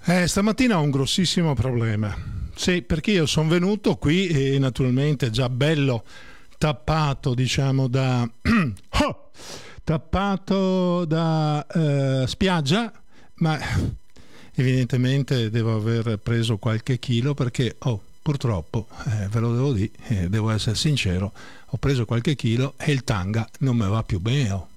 Stamattina ho un grossissimo problema. Sì, perché io sono venuto qui e naturalmente già bello tappato, diciamo, da tappato da spiaggia, ma evidentemente devo aver preso qualche chilo perché purtroppo, ve lo devo dire, devo essere sincero, ho preso qualche chilo e il tanga non mi va più bene.